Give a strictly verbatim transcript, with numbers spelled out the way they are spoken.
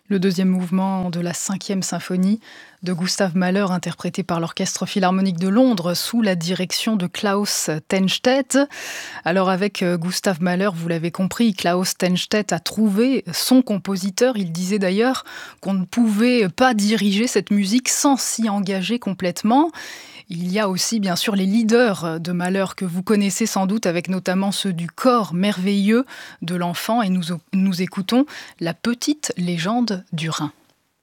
Le deuxième mouvement de la cinquième symphonie de Gustav Mahler, interprété par l'Orchestre philharmonique de Londres sous la direction de Klaus Tennstedt. Alors avec euh, Gustav Mahler, vous l'avez compris, Klaus Tennstedt a trouvé son compositeur. Il disait d'ailleurs qu'on ne pouvait pas diriger cette musique sans s'y engager complètement. Il y a aussi bien sûr les leaders de Mahler que vous connaissez sans doute, avec notamment ceux du corps merveilleux de l'enfant, et nous, nous écoutons La petite légende du Rhin.